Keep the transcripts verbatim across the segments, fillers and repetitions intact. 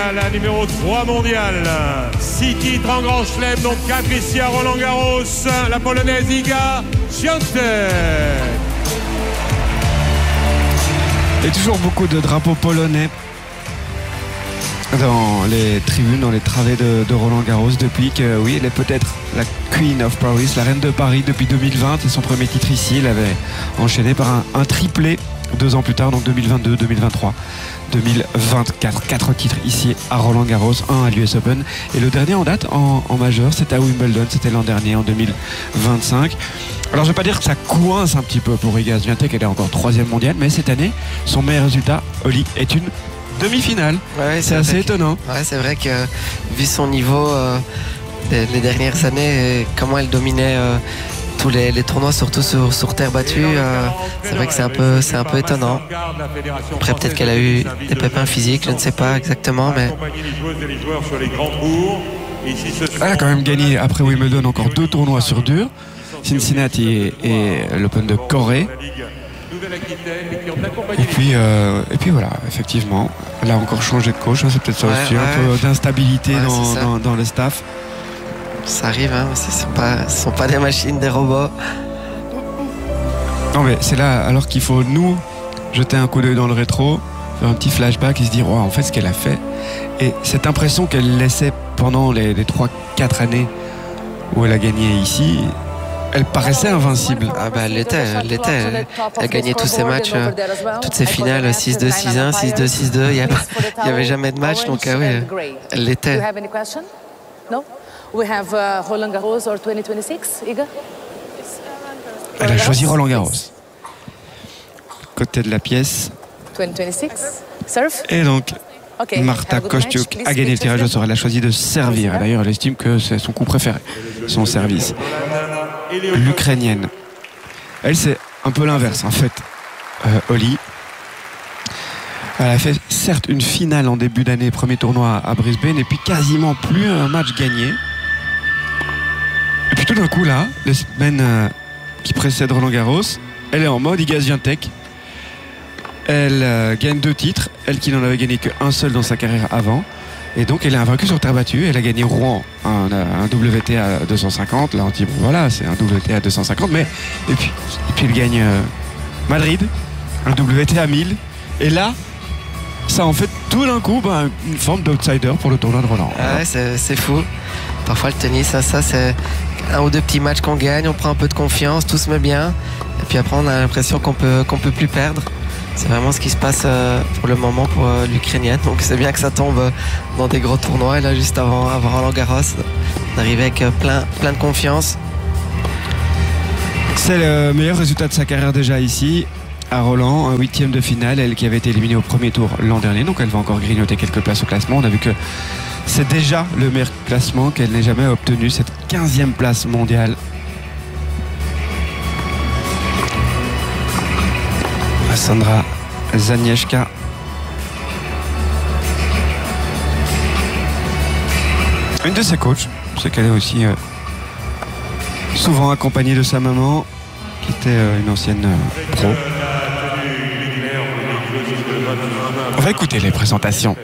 mondial, la numéro trois mondial. Six titres en Grand Chelem, donc quatre ici à Roland-Garros. La Polonaise Iga Świątek. Et toujours beaucoup de drapeaux polonais dans les tribunes, dans les travées de, de Roland-Garros depuis que, oui, elle est peut-être la Queen of Paris, la reine de Paris depuis deux mille vingt. Et son premier titre ici, il avait enchaîné par un, un triplé deux ans plus tard, donc deux mille vingt-deux, deux mille vingt-trois, deux mille vingt-quatre. Quatre titres ici à Roland-Garros, un à l'U S Open. Et le dernier en date, en, en majeur, c'était à Wimbledon, c'était l'an dernier, en deux mille vingt-cinq. Alors je ne vais pas dire que ça coince un petit peu pour Iga Świątek, elle est encore troisième mondiale, mais cette année, son meilleur résultat, Oli, est une demi-finale. Ouais, c'est assez étonnant. Que, ouais, c'est vrai que vu son niveau euh, les, les dernières années, et comment elle dominait euh, tous les, les tournois, surtout sur, sur terre battue, euh, c'est vrai que c'est un peu, c'est un peu étonnant. Après, peut-être qu'elle a eu des pépins physiques, je ne sais pas exactement, mais elle a quand même gagné après Wimbledon encore deux tournois sur dur, Cincinnati et, et l'Open de Corée. Et puis, euh, et puis voilà, effectivement, elle a encore changé de coach, hein, c'est peut-être ça ouais, aussi, ouais. un peu d'instabilité ouais, dans, dans, dans le staff. Ça arrive, hein, ce ne sont pas des machines, des robots. Non mais c'est là, alors qu'il faut nous jeter un coup d'œil dans le rétro, faire un petit flashback et se dire, oh, en fait ce qu'elle a fait. Et cette impression qu'elle laissait pendant les, les trois quatre années où elle a gagné ici, elle paraissait invincible. Ah bah elle l'était, elle l'était. Elle, elle gagnait tous ses matchs, euh, toutes ses finales, six deux, six un, six deux, six deux. Il n'y avait jamais de match, donc ah oui, elle l'était. Elle a choisi Roland-Garros. Côté de la pièce. Et donc, Marta Kostyuk a gagné le tirage au sort. Elle a choisi de servir. D'ailleurs, elle estime que c'est son coup préféré, son service. L'Ukrainienne. Elle, c'est un peu l'inverse, en fait. Euh, Oli. Elle a fait, certes, une finale en début d'année, premier tournoi à Brisbane, et puis quasiment plus un match gagné. Et puis tout d'un coup, là, les semaines euh, qui précèdent Roland-Garros, elle est en mode Iga Świątek. Elle euh, gagne deux titres, elle qui n'en avait gagné qu'un seul dans sa carrière avant. Et donc elle est invaincue sur terre battue. Elle a gagné Rouen, un, un W T à deux cent cinquante. Là on dit bon voilà, c'est un W T à deux cent cinquante. Mais et puis, et puis elle gagne euh, Madrid, un W T à mille. Et là, ça en fait tout d'un coup bah, une forme d'outsider pour le tournoi de Roland. Ah ouais, c'est, c'est fou. Parfois le tennis, ça, ça c'est un ou deux petits matchs qu'on gagne, on prend un peu de confiance, tout se met bien. Et puis après on a l'impression qu'on peut, qu'on peut plus perdre. C'est vraiment ce qui se passe euh, pour le moment pour euh, l'Ukrainienne. Donc c'est bien que ça tombe euh, dans des gros tournois. Et là, juste avant, avant Roland-Garros, d'arriver avec euh, plein, plein de confiance. C'est le meilleur résultat de sa carrière déjà ici, à Roland. Un huitième de finale, elle qui avait été éliminée au premier tour l'an dernier. Donc elle va encore grignoter quelques places au classement. On a vu que c'est déjà le meilleur classement qu'elle n'ait jamais obtenu, cette quinzième place mondiale. Sandra Zagniewska. Une de ses coachs, c'est qu'elle est aussi euh, souvent accompagnée de sa maman, qui était euh, une ancienne euh, pro. On va écouter les présentations.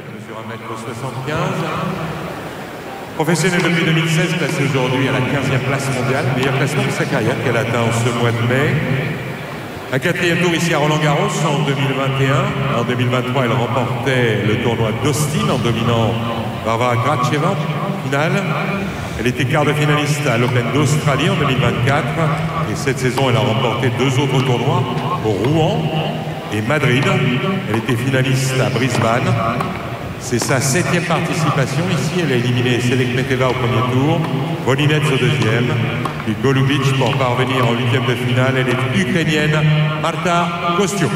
Professionnelle depuis deux mille seize, placée aujourd'hui à la quinzième place mondiale, meilleur classement de sa carrière qu'elle atteint en ce mois de mai. Un quatrième tour ici à Roland-Garros en deux mille vingt et un. En deux mille vingt-trois, elle remportait le tournoi d'Austin en dominant Barbara Gracheva en finale. Elle était quart de finaliste à l'Open d'Australie en deux mille vingt-quatre. Et cette saison, elle a remporté deux autres tournois au Rouen et Madrid. Elle était finaliste à Brisbane. C'est sa septième participation ici. Elle a éliminé Selekmeteva au premier tour, Volinets au deuxième, puis Golubic pour parvenir en huitième de finale. Elle est ukrainienne, Marta Kostyuk.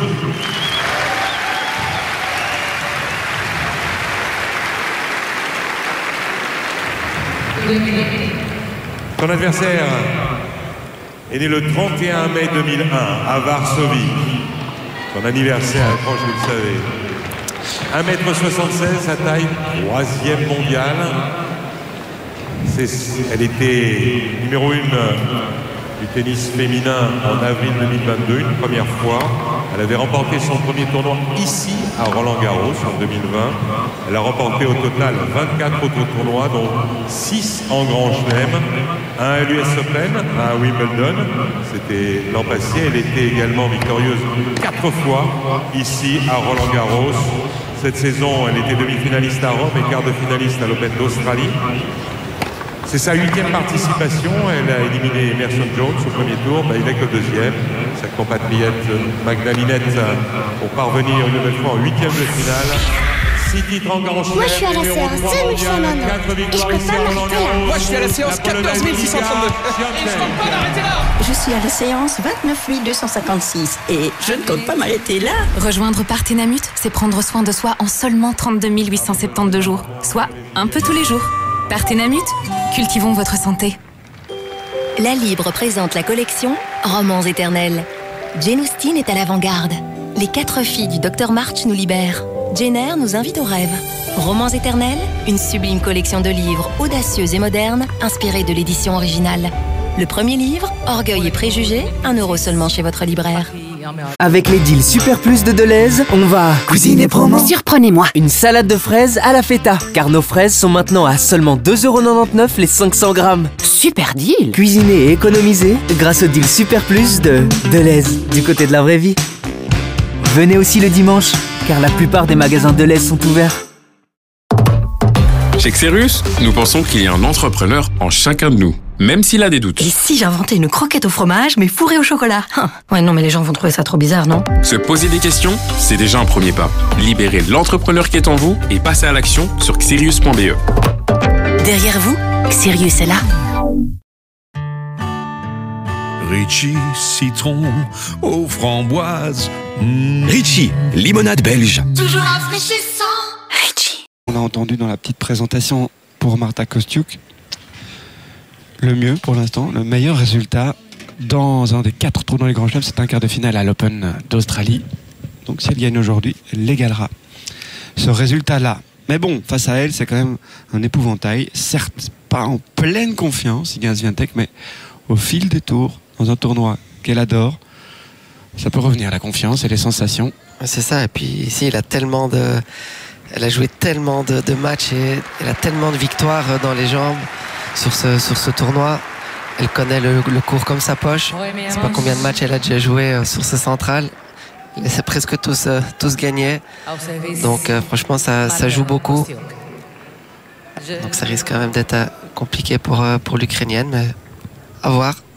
Son adversaire est né le trente et un mai deux mille un à Varsovie. Son anniversaire approche, vous le savez. un mètre soixante-seize, sa taille, troisième mondiale. C'est, elle était numéro une du tennis féminin en avril deux mille vingt-deux, une première fois. Elle avait remporté son premier tournoi ici, à Roland-Garros, en deux mille vingt. Elle a remporté au total vingt-quatre autres tournois, dont six en Grand Chelem, un à l'U S Open, un à Wimbledon. C'était l'an passé. Elle était également victorieuse quatre fois ici, à Roland-Garros. Cette saison, elle était demi-finaliste à Rome et quart de finaliste à l'Open d'Australie. C'est sa huitième participation. Elle a éliminé Emerson Jones au premier tour. Ben, il n'est que deuxième. Sa compatriote Magdalinette pour parvenir une nouvelle fois en huitième de finale. Six titres en Grand Chelem. Moi, je suis à la séance deux mille cent quatre-vingt-dix et je peux pas m'arrêter là. Moi, je suis à la séance quatorze mille six cent trente-deux. Et je compte pas m'arrêter là. Je suis à la séance vingt-neuf mille deux cent cinquante-six et je ne compte pas m'arrêter là. Rejoindre Partenamut, c'est prendre soin de soi en seulement trente-deux mille huit cent soixante-douze jours, soit un peu tous les jours. Partenamut, cultivons votre santé. La Libre présente la collection Romans éternels. Jane Austen est à l'avant-garde. Les quatre filles du docteur March nous libèrent. Jane Eyre nous invite au rêve. Romans éternels, une sublime collection de livres audacieux et modernes inspirés de l'édition originale. Le premier livre, Orgueil et préjugés, un euro seulement chez votre libraire. Avec les deals Super Plus de Deleuze, on va cuisiner promo. Surprenez-moi. Une salade de fraises à la feta, car nos fraises sont maintenant à seulement deux euros quatre-vingt-dix-neuf les cinq cents grammes. Super deal. Cuisiner et économiser grâce au deal Super Plus de Deleuze, du côté de la vraie vie. Venez aussi le dimanche, car la plupart des magasins Deleuze sont ouverts. Chez Xerius, nous pensons qu'il y a un entrepreneur en chacun de nous, même s'il a des doutes. Et si j'inventais une croquette au fromage, mais fourrée au chocolat? Hein. Ouais, non, mais les gens vont trouver ça trop bizarre, non? Se poser des questions, c'est déjà un premier pas. Libérez l'entrepreneur qui est en vous et passez à l'action sur xerius point b e. Derrière vous, Xerius est là. Ritchie, citron aux framboises. Mmh. Ritchie, limonade belge. Toujours rafraîchissant. Ritchie. On a entendu dans la petite présentation pour Marta Kostyuk le mieux pour l'instant, le meilleur résultat dans un des quatre tours dans les Grands Chelems, c'est un quart de finale à l'Open d'Australie. Donc si elle gagne aujourd'hui, elle l'égalera ce résultat-là. Mais bon, face à elle, c'est quand même un épouvantail. Certes, pas en pleine confiance, Iga Swiatek, mais au fil des tours, dans un tournoi qu'elle adore, ça peut revenir, la confiance et les sensations. C'est ça, et puis ici, il a tellement de... elle a joué tellement de, de matchs et elle a tellement de victoires dans les jambes sur ce, sur ce tournoi. Elle connaît le, le court comme sa poche. Je sais pas combien de matchs elle a déjà joué sur ce central. Et c'est presque tous, euh, tous gagnés. Donc euh, franchement, ça, ça joue beaucoup. Donc ça risque quand même d'être euh, compliqué pour, euh, pour l'Ukrainienne, mais à voir.